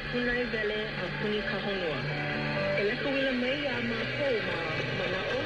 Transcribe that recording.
Funai vele a funi kahonua. E leka wila mai a ma kou ma na o